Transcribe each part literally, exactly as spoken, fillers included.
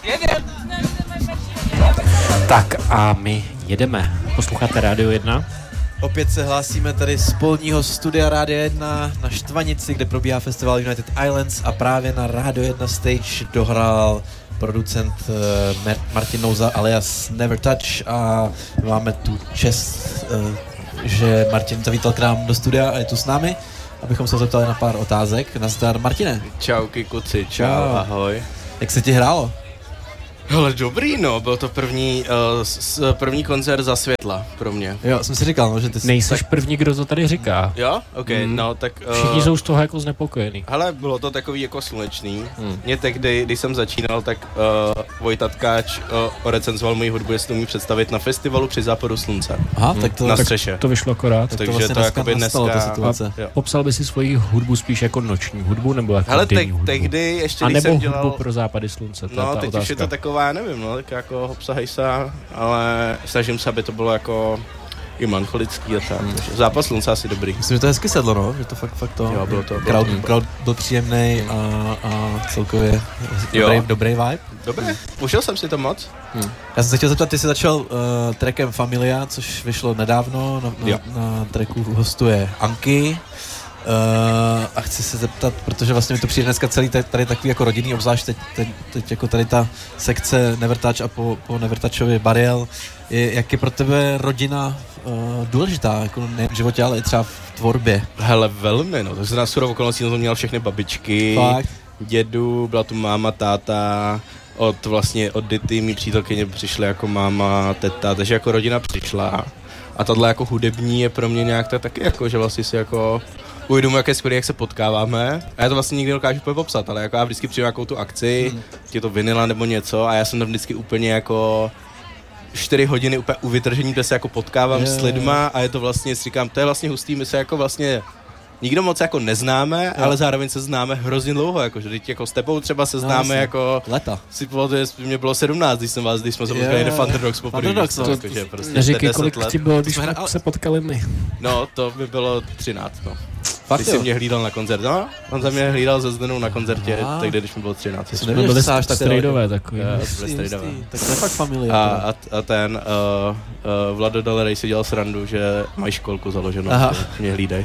Jedem! Tak a my jedeme. Posloucháte Rádio jedna? Opět se hlásíme tady z polního studia Rádio jedna na Štvanici, kde probíhá festival United Islands a právě na Rádio jedna stage dohrál producent uh, Martin Nouza alias Never Touch a máme tu čest, uh, že Martin zavítal k nám do studia a je tu s námi, abychom se zeptali na pár otázek. Nazdar, Martine. Čauky, kuci, čau, čau. Ahoj. Jak se ti hrálo? Hele, dobrý, no, byl to první, uh, s, první koncert za světla pro mě. Jo, jsem si říkal, no, že ty jsi... Nejseš tak... první, kdo to tady říká. Jo? OK, mm. no, tak... Uh, Všichni jsou z toho jako znepokojený. Hele, bylo to takový jako slunečný. Mm. Mě tehdy, když jsem začínal, tak uh, Vojta Tkáč uh, orecenzoval moji hudbu, jestli to umí představit na festivalu při západu slunce. Aha, mm. tak to... Na tak střeše. To vyšlo akorát. Tak takže to, vlastně to jakoby dneska... dneska... A popsal by si svoji hudbu spíš jako noční hudbu, nebo jako Hele, denní te- hudbu? tehdy ještě, a když nebo jsem dělal... hudbu pro západy slunce, to no, je ta teď otázka. už je to taková, já nevím, no, tak jako hopsa hejsa, ale snažím se, aby to bylo jako i melancholický a tak. Hmm. Zápas slunce asi dobrý. Myslím, že to hezky sedlo, no, že to fakt, fakt to... Jo, bylo to. Bylo crowd, to. crowd byl příjemnej a, a celkově dobrý, dobrý vibe. Dobré, užil jsem si to moc. Hmm. Já jsem se chtěl zeptat, ty jsi začal uh, trackem Familia, což vyšlo nedávno, na, na, na tracku hostuje Anky. Uh, a chci se zeptat, protože vlastně mi to přijde dneska celý tady, tady takový jako rodinný, obzvlášť teď, teď, teď jako tady ta sekce Never Touch a po, po Never Touchovi Bariel, je, jak je pro tebe rodina uh, důležitá, jako nejen v životě, ale i třeba v tvorbě? Hele, velmi, no, takže na shodou okolností jsem měl všechny babičky, Fakt? dědu, byla tu máma, táta, od vlastně od Dity mý přítelkyně přišly jako máma, teta, takže jako rodina přišla a tahle jako hudební je pro mě nějak tak taky jako, že vlastně si jako uvědomuji, jak je skvělý, jak se potkáváme a já to vlastně nikdy nedokážu úplně popsat, ale jako já vždycky přijdu nějakou tu akci, hmm. je to vinila nebo něco a já jsem tam vždycky úplně jako čtyři hodiny úplně u vytržení, kde se jako potkávám yeah. s lidma a je to vlastně, si říkám, to je vlastně hustý, my se jako vlastně nikdo moc jako neznáme, yeah. ale zároveň se známe hrozně dlouho, jako, že teď jako s tebou třeba se známe no, jako... Leta. Si pamatuje, mě bylo sedmnáct, když jsem vás, když jsme se potkali na Thunderdogs poprvé. Prostě neříkej, kolik ti bylo, když jsme se potkali my. No, to by bylo třináct, no. Fakt ty jsi mě hlídal na koncert, no? On za mě hlídal se Zdenou na koncertě, tak když mi bylo třináct. Jsme byli strejdové takový. Tak to je fakt Familia. A, a, a ten uh, uh, Vlado Dalerej si dělal srandu, že mají školku založenou, mě hlídej.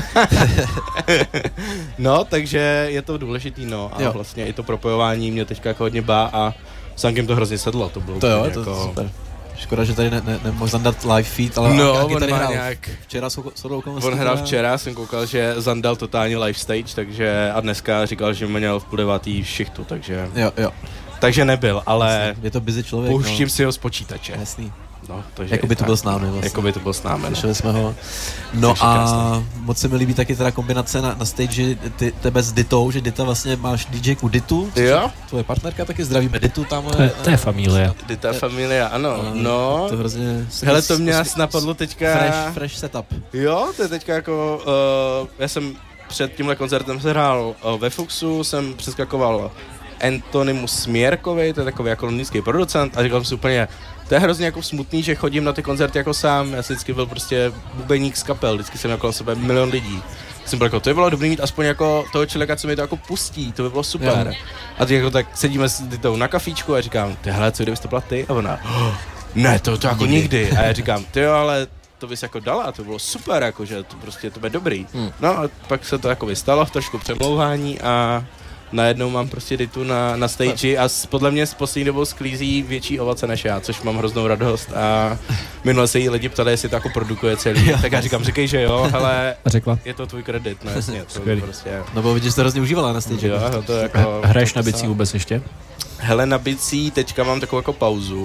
No, takže je to důležitý, no. A jo. Vlastně i to propojování mě teďka jako hodně bá a s Ankem to hrozně sedlo. To bylo to jo, jako... to super. Škoda, že tady ne, ne, nemohl zandat live feed, ale no, Anky on tady hrál nějak... včera shodou okolností. On hrál včera, jsem koukal, že zandal totálně live stage, takže a dneska říkal, že měl v půl devátý šichtu, takže... Jo, jo. Takže nebyl, ale... Je to busy člověk, pouštím no. si ho z počítače. Jasný. No, takže jako by to tak, byl s námi vlastně. Jako by to byl s námi. Slyšeli jsme ho. No a moc se mi líbí taky teda kombinace na, na stage ty, tebe s Ditou, že Dita vlastně máš DJku Ditu. Jo. Tvoje partnerka, taky zdravíme Ditu tam. To je, to je Familia. Dita Familia, ano. A, no. To hrozně... Hele, to mě asi napadlo teďka... Fresh, fresh setup. Jo, to je teďka jako... Uh, já jsem před tímhle koncertem se hrál uh, ve Fuxu, jsem přeskakoval Antonimu Směrkovi, to je takový jako londýnský producent a říkal jsem si úplně, to je hrozně jako smutný, že chodím na ty koncerty jako sám, já jsem vždycky byl prostě bubeník z kapel, vždycky jsem jako na sebe milion lidí. Jsem byl jako, to by bylo dobrý mít aspoň jako toho člověka, co mi to jako pustí, to by bylo super. Jo. A teď jako tak sedíme s Ditou na kafíčku a říkám, ty hele, co kdybyste byla ty? A ona, oh, ne, to, to jako nikdy. nikdy. A já říkám, ty jo, ale to bys jako dala, to bylo super, jako, že to prostě to bude dobrý. Hmm. No a pak se to jako vystalo, trošku přemlouvání a najednou mám prostě Ditu na, na stage a s, podle mě s poslední dobou sklízí větší ovoce než já, což mám hroznou radost a minule se jí lidi ptali, jestli to jako produkuje celý, jo, tak já říkám, říkej, že jo, ale řekla. Je to tvůj kredit, no jasně, to prostě. No bo vidíš, to hrozně užívala na stage. Jo, no to jako... Hraješ na bicí vůbec ještě? Hele, na bicí teďka mám takovou jako pauzu.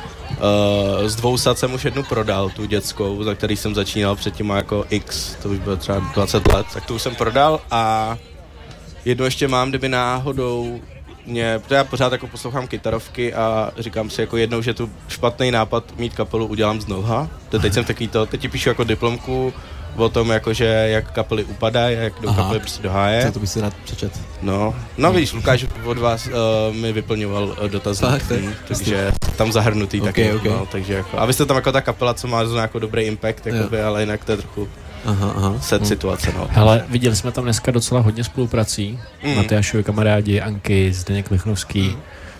Uh, z dvou sad jsem už jednu prodal, tu dětskou, za který jsem začínal předtím jako X, to už bylo třeba dvacet let, tak tu už jsem prodal a jednu ještě mám, kdyby náhodou mě, protože já pořád jako poslouchám kytarovky a říkám si jako jednou, že tu špatný nápad mít kapelu udělám znova. Teď jsem takový to, teď ti píšu jako diplomku o tom, jakože jak kapely upadají, jak jdou kapely prostě do háje. Co to bych si rád přečet. No, no víš, Lukáš od vás uh, mi vyplňoval uh, dotazník, takže tam zahrnutý okay, taky, okay. No, takže jako, a vy jste tam jako ta kapela, co má nějaký dobrý impact, jakoby, ale jinak to je trochu aha, aha. set hmm. situace, no. Hele, viděli jsme tam dneska docela hodně spoluprací, mm. Matyášovi kamarádi, Anky, Zdeněk Lichnovský. Mm.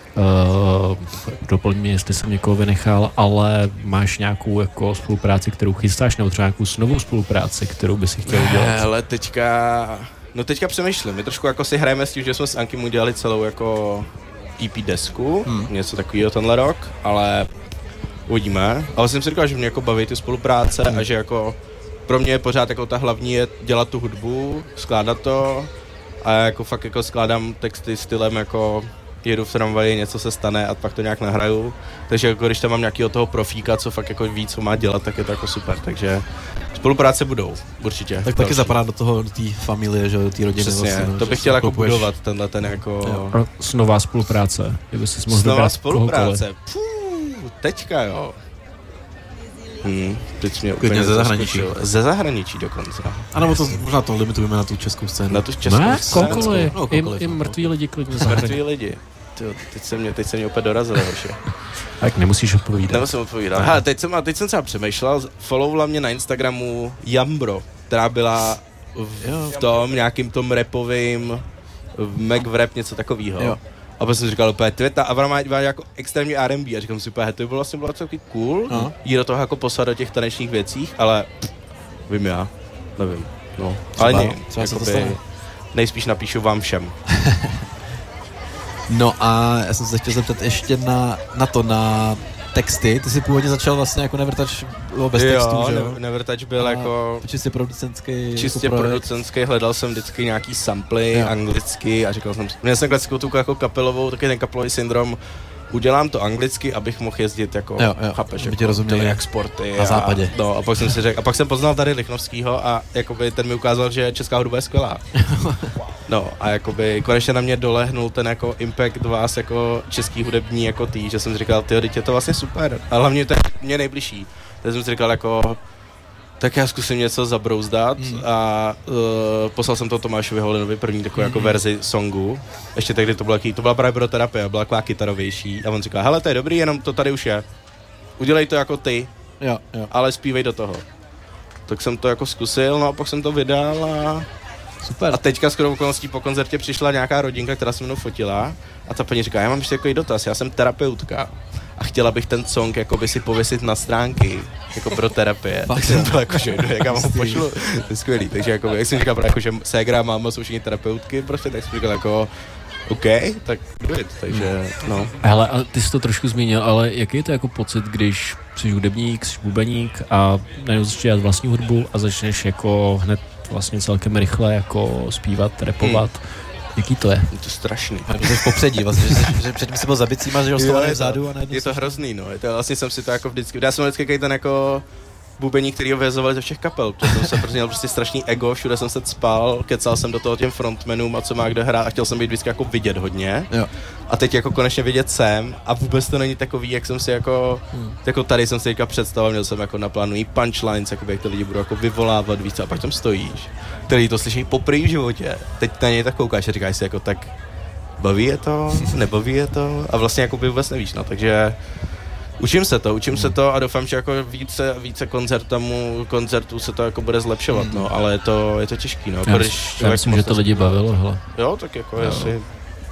Uh, doplň mě, jestli jsem někoho vynechal, ale máš nějakou jako spolupráci, kterou chystáš, nebo třeba nějakou novou spolupráci, kterou by si chtěl udělat? Hele, teďka, no teďka přemýšlím, my trošku jako si hrajeme s tím, že jsme s Ankim udělali celou jako E P desku, hmm. něco takového tenhle rok, ale uvidíme. Ale jsem si říkal, že mě jako baví ty spolupráce hmm. a že jako pro mě je pořád jako ta hlavní je dělat tu hudbu, skládat to a jako fakt jako skládám texty stylem jako jedu v tramvaji, něco se stane a pak to nějak nahraju. Takže jako když tam mám nějakého toho profíka, co fakt jako ví, co má dělat, tak je to jako super. Takže spolupráce budou, určitě. Tak taky zapadá do toho, do té familie, že do té rodiny. Přesně, vlastně, no, to bych chtěl jako kupuješ. Budovat, tenhle ten jako... A snová spolupráce, kdyby jsi mohl snová spolupráce, Puh, teďka jo. Hmm, teď mě úplně ze zahraničí. Ze zahraničí dokonce. A nebo to možná to limitujeme na tu českou scénu. Na tu českou ne, scénu. Kokoliv. No, I, I mrtví lidi klidně zahraničí. Mrtví lidi. Tyjo, teď se mě, teď se mě opět dorazili, hoši. Tak nemusíš odpovídat. Nemusím odpovídat. Aha, teď jsem, teď jsem třeba přemýšlel, followla mě na Instagramu Jambro, která byla v, v tom nějakým tom rapovým, v Mac v rap, něco takového. A pak jsem říkal úplně, Tveta, a ona má, má jako extrémní R and B a říkám si úplně, to by bylo vlastně bylo takový cool, uh-huh. jít do toho jako poslat do těch tanečních věcích, ale pff, vím já, nevím, no. Třeba, ale ne, jakoby, nejspíš napíšu vám všem. No a já jsem se chtěl zeptat ještě na, na to, na texty. Ty jsi původně začal vlastně jako Nevertouch bez jo, textů, že jo? Nevertouch byl a jako... Čistě producentský Čistě jako producentský, hledal jsem vždycky nějaký samply jo. anglicky a říkal jsem, měl jsem klasickou tu jako kapelovou, taky ten kapelový syndrom, udělám to anglicky, abych mohl jezdit jako, jo, jo, chápeš, jako rozuměli jak sporty. Na západě. A, no, a pak jsem si řekl, a pak jsem poznal tady Lichnovskýho a jakoby ten mi ukázal, že česká hudba je skvělá. No a jakoby konečně na mě dolehnul ten jako impact vás jako český hudební jako tý, že jsem si říkal, tyjo, teď je to vlastně super. A hlavně to je mě nejbližší. Tak jsem si říkal jako, tak já zkusím něco zabrouzdat mm. a uh, poslal jsem to Tomášovi Holinovi, první takovou mm. jako verzi songu. Ještě tehdy to bylo jaký, to byla právě pro terapie, byla taková kytarovější a on říkal, hele, to je dobrý, jenom to tady už je. Udělej to jako ty, jo, jo. ale zpívej do toho. Tak jsem to jako zkusil, no a pak jsem to vydal a... Super. A teďka skoro okolností po koncertě přišla nějaká rodinka, která se mnou fotila a ta paní říká, já mám ještě takový dotaz, já jsem terapeutka a chtěla bych ten song jakoby si pověsit na stránky, jako pro terapie. Tak jsem byl jako, že jak já vám pošlu, to je skvělý, takže jako, jak jsem říkal, jako, že ségra, máma jsou všichni terapeutky, prostě tak jsem říkal jako, OK, tak do it, takže no. Hele, a ty jsi to trošku zmínil, ale jaký je to jako pocit, když jsi hudebník, jsi bubeník a najednou začneš dělat vlastní hudbu a začneš jako hned vlastně celkem rychle jako zpívat, rapovat. Hmm. Jaký to je? Je to strašný. Je to v popředí vlastně, že, jsi, že předtím jsi byl za bicíma, že ostovaný vzadu a najednou... Je to hrozný, no. Je to, vlastně jsem si to jako vždycky... Já jsem vždycky ten jako bubení, který ho vyhazovali ze všech kapel. Protože jsem se prostě měl prostě strašný ego, všude jsem se cpal, kecal jsem do toho těm frontmanům a co má kdo hrát a chtěl jsem být vždycky jako vidět hodně. Jo. A teď jako konečně vidět jsem a vůbec to není takový, jak jsem si jako, hmm. jako tady jsem si teďka představoval, měl jsem jako naplánovaný punchlines, jakoby, jak ty lidi budou jako vyvolávat víc a pak tam stojíš. Který to slyší poprvé v životě. Teď na něj tak koukáš a říkáš si jako tak baví je to, nebaví je to a vlastně jako by vůbec nevíš, no, takže učím se to, učím hmm. se to a doufám, že jako více, více koncertů, koncertů se to jako bude zlepšovat, hmm. no, ale je to, je to těžký, no. Já, když já myslím, že to lidi bavilo, hele. Jo, tak jako jo. Jestli...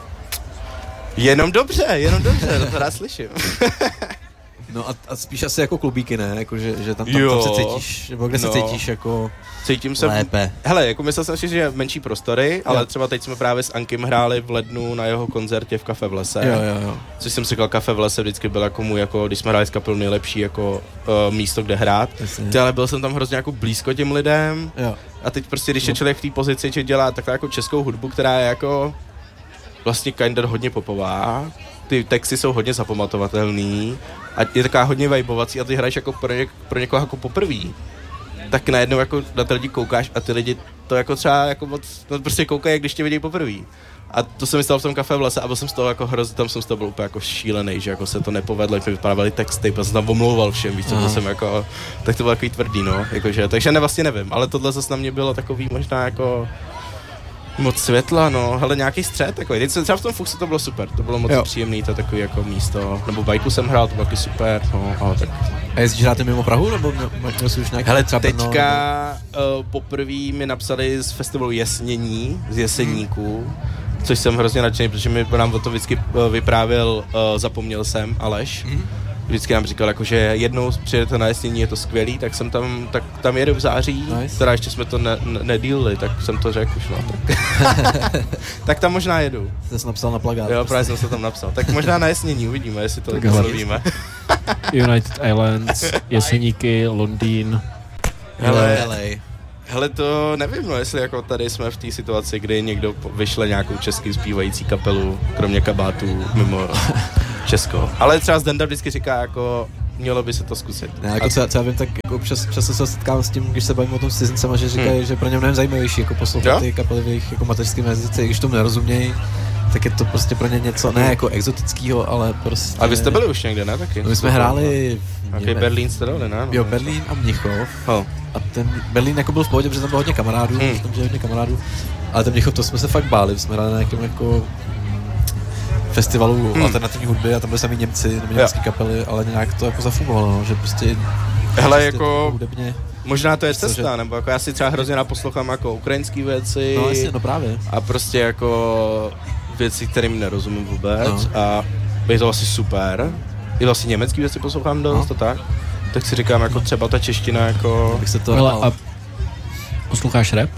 Jenom dobře, jenom dobře, to rád slyším. No a, a spíš asi jako klubíky, ne? Jako, že, že tam, tam, tam se cítíš, nebo kde no. se cítíš jako Cítím se lépe. Hele, jako myslel jsem si, že menší prostory, ale jo. třeba teď jsme právě s Ankim hráli v lednu na jeho koncertě v Kafe v lese. Jo, jo, jo. Což jsem si říkal, Kafe v lese vždycky byl jako můj, jako, když jsme hráli s kapelou, nejlepší jako uh, místo, kde hrát. Ty, ale byl jsem tam hrozně jako blízko těm lidem. Jo. A teď prostě, když je člověk v té pozici, že dělá takhle jako českou hudbu, která je jako vlastně kinda hodně popová, ty texty jsou hodně zapamatovatelný a je taková hodně vibovací a ty hraješ jako pro, něk, pro někoho jako poprvý. Tak najednou jako na ty lidi koukáš a ty lidi to jako třeba jako moc, no prostě koukají, když tě vidí poprvý. A to jsem myslel v tom Kafe v lese a byl jsem z toho jako hrozně, tam jsem z toho byl úplně jako šílený, že jako se to nepovedlo, jak mi vyprávěli texty, protože jsem tam omlouval všem, víš co, to jsem jako, tak to bylo takový tvrdý, no, jakože, takže ne, vlastně nevím, ale tohle zase na mě bylo takový možná jako moc světla, no, hele, nějaký střed takový. Teď jsem třeba v tom Fuchsu to bylo super, to bylo moc jo. příjemný, to takový jako místo, nebo bajku jsem hrál, to bylo taky super, no, ale tak. A jezdíš hrát mimo Prahu, nebo měl jsi už nějaký? Hele, teďka uh, poprvé mi napsali z festivalu Jesnění, z Jeseníku, což jsem hrozně nadšený, protože mi nám o to vždycky vyprávěl uh, Zapomněl jsem Aleš. Mm. Vždycky nám říkal, jako, že jednou přijete na jesnění, je to skvělý, tak jsem tam, tak tam jedu v září, nice. Teda ještě jsme to ne, ne, nedílili, tak jsem to řekl už, no. Tak, tak tam možná jedu. Jsi napsal na plagát. Jo, právě jsem se tam napsal. Tak možná na jesnění, uvidíme, jestli to oslovíme. United Islands, Jeseníky, Londýn. Hele, hele, to nevím, no, jestli jako tady jsme v té situaci, kdy někdo vyšle nějakou český zpívající kapelu, kromě kabátů, mimo Česko. Ale třeba Zdenda vždycky říká, jako, mělo by se to zkusit. Ne, jako co, co já vím, tak jako občas, občas se setkám s tím, když se bavím o tom s cizincema, že říkají, hmm. že pro ně mnohem zajímavější jako poslouchat ty kapely v jejich jako mateřském jazyce, i když tomu nerozumějí, tak je to prostě pro ně něco, ne jako exotického, ale prostě... A vy jste byli už někde, ne, taky? No, my jsme hráli... Jaký Berlín jste dali, ne? Jo, Berlín a Mnichov. Oh. A ten Berlín jako byl v pohodě, protože tam bylo hodně kamarádů, hmm. tam bylo hodně kamarádů, ale ten Mnichov, to jsme se fakt báli, jsme hráli na nějakém jako festivalu hmm. alternativní hudby a tam byli sami Němci, nebo německé kapely, ale nějak to jako zafungovalo, no, že prostě... Hele, prostě jako... Hudebně, možná to je cesta, že... nebo jako já si třeba hrozně naposlouchám jako ukrajinský věci. No jasně, no právě. A prostě jako věci, kterým nerozumím vůbec no. A je to asi super. I vlastně německý věci poslouchám dost, no. To tak. Tak si říkám, jako třeba ta čeština, jako... Bych se to... Hele, a posloucháš rap?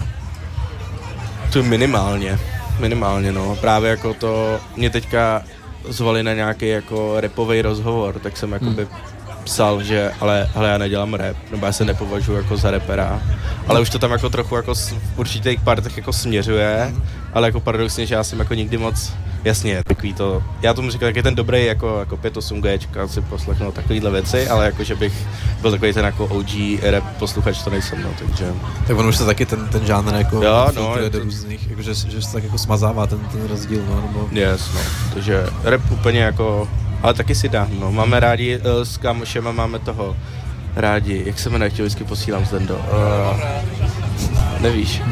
To minimálně, minimálně, no. Právě jako to, mě teďka zvali na nějaký jako rapový rozhovor, tak jsem jakoby hmm. psal, že ale, ale já nedělám rap, nebo já se nepovažuji jako za rapera, ale už to tam jako trochu jako v určitých partech jako směřuje, hmm. ale jako paradoxně, že já jsem jako nikdy moc, jasně, takový to, já tomu říkám, taky ten dobrý jako, jako pět osm géčka si poslechnout takovýhle věci, ale jako, že bych byl takový ten jako O G rap posluchač, to nejsem, no, takže... Tak ono už se taky ten, ten žánr jako jo, no, do různých, jako, že, že se tak jako smazává ten, ten rozdíl, no, nebo... Yes, no, takže rap úplně jako, ale taky si dám, no, máme rádi, uh, s kámošema máme toho rádi, jak se jmenuje, chtěl vždycky posílám Zdendo, uh, nevíš.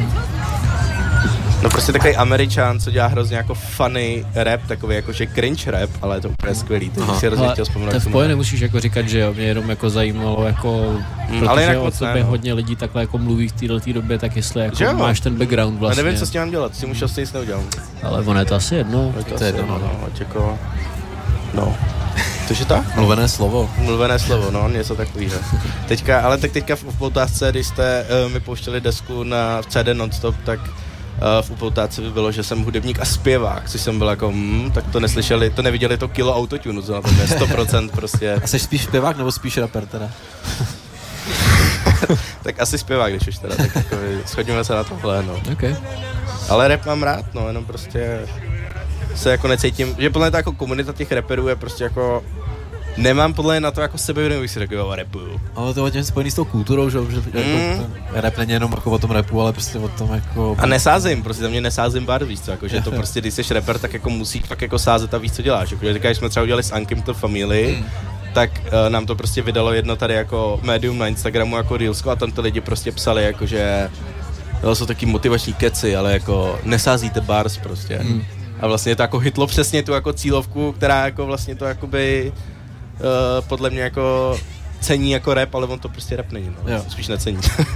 No prostě takový Američan, co dělá hrozně jako funny rap, takový jako že cringe rap, ale je to úplně skvělý, teď si hrozně chtěl vzpomenout. To v pohodě nemusíš jako říkat, že jo, mě jenom jako zajímalo, jako, mm, protože ale o tobě ne, hodně lidí takhle jako mluví v této době, tak jestli jako máš ten background vlastně. A nevím, co s tím mám dělat, s tím už asi nic neudělám. Ale ono je to asi jedno. Je to, to je jedno, no, ať jako, no. Což je tak? Mluvené slovo. Mluvené slovo, no, něco takovýho. Teďka, ale tak teďka v upoutářce, když jste uh, mi pouštěli desku na C D Nonstop, tak Uh, v upoutáci by bylo, že jsem hudebník a zpěvák, což jsem byl jako, mm, tak to neslyšeli, to neviděli to kilo autotunu, to na tom je sto procent prostě. A jsi spíš zpěvák nebo spíš rapper teda? Tak asi zpěvák, když už teda, tak jako shodíme se na tohle, no. Okay. Ale rap mám rád, no, jenom prostě se jako necítím, že podle mě ta jako komunita těch rapperů je prostě jako, nemám podle mě na to jako sebevědomí, bych si řekl, jo, rapuju. Ale to je hodně spojený s tou kulturou, že, že mm. jako rap není jenom jako o tom rapu, ale prostě o tom jako... A nesázím, prostě za mě nesázím bar, víš co, jako, že to prostě, když jsi rapper, tak jako musíš fakt jako sázet a víš, co děláš. Jako, když jsme třeba udělali s Ankim to Family, mm. tak uh, nám to prostě vydalo jedno tady jako médium na Instagramu jako Reelsko a tam ty lidi prostě psali jako, že jo, jsou taky motivační keci, ale jako nesázíte bars prostě. Mm. A vlastně to jako hitlo přesně tu jako cílovku, která jako vlastně to jakoby uh, podle mě jako cení jako rap, ale on to prostě rap není, no. Jo. Spíš necení.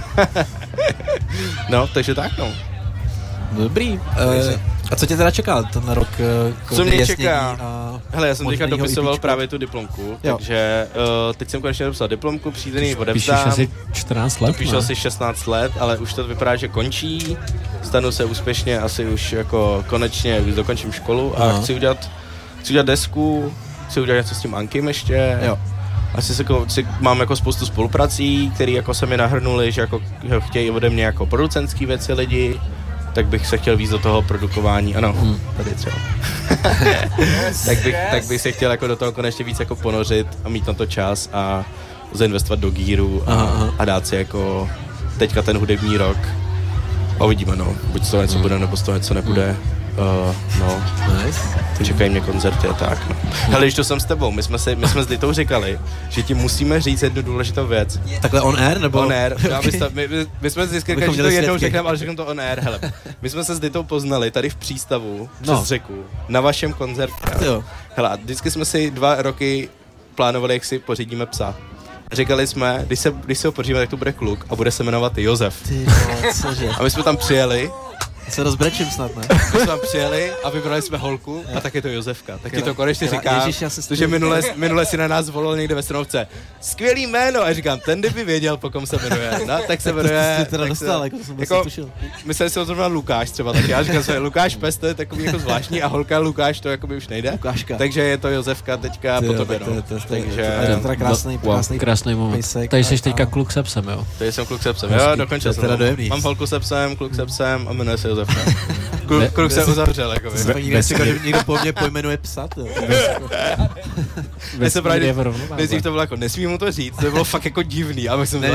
No, takže tak, no. Dobrý. Uh, a co tě teda čeká ten rok? Uh, co mě čeká? Hele, já jsem teďka dopisoval právě tu diplomku, jo. takže uh, teď jsem konečně dopsal diplomku, přijde ji odevzdám. Píšeš asi čtrnáct let, Píšu asi šestnáct let, ale už to vypadá, že končí. Stanu se úspěšně, asi už jako konečně, už dokončím školu a Aha. chci udělat, chci udělat desku, chci udělat něco s tím Ankim ještě. Jo. Asi si, si mám jako spoustu spoluprací, které jako se mi nahrnuli, že jako chtějí ode mě jako producentský věci lidi, tak bych se chtěl víc do toho produkování, ano, hmm. tady třeba. tak, bych, tak bych se chtěl jako do toho konečně víc jako ponořit a mít na to čas a zainvestovat do gíru a, aha. a dát si jako teďka ten hudební rok a uvidíme, no, buď z toho něco hmm. bude, nebo z toho něco nebude. Hmm. Uh, no, nice. Čekají mě koncerty a tak, no. Hele, když to jsem s tebou, my jsme, si, my jsme s Ditou říkali, že ti musíme říct jednu důležitou věc. Takhle on air, nebo? On air, okay. my, my, my, my jsme si říkali, že to jednou řekneme, ale řekneme to on air, hele. My jsme se s Ditou poznali tady v přístavu, přes no. řeku, na vašem koncertě. Jo. Hele, a vždycky jsme si dva roky plánovali, jak si pořídíme psa. Říkali jsme, když se, když se ho pořídíme, tak to bude kluk a bude se jmenovat Josef. Ty, no, cože? A my jsme tam přijeli Se rozbrečím snad, ne? My jsme tam přijeli a vybrali jsme holku a tak je to Josefka. Tak ti to konečně říkám, protože minule, minule si na nás volal někde ve Stranovce. Skvělý jméno! A říkám, ten by věděl, po kom se jmenuje. No, tak se jmenuje... To teda dostal, jako jsem jako, tušil. Mysleli si o zrovna Lukáš třeba, tak já říkám se, Lukáš Pes, to je takový jako zvláštní a holka Lukáš, to jako by už nejde. Lukáška. Takže je to Josefka teďka po tobě, no. Takže... To je teda krásný, krásný, krásný moment. Tady jsi teďka kluk se psem, jo? Tady jsem kluk se psem, jo, dokončil jsem. Mám holku se psem, kluk se psem a jmenuje se Josefka. Kluk, kluk se uzavřel, jako by. Nikdy říkal, že někdo po mně pojmenuje psat, jo. Nejdřív to bylo jako, nesmím mu to říct, to bylo fakt jako divný, abych jsem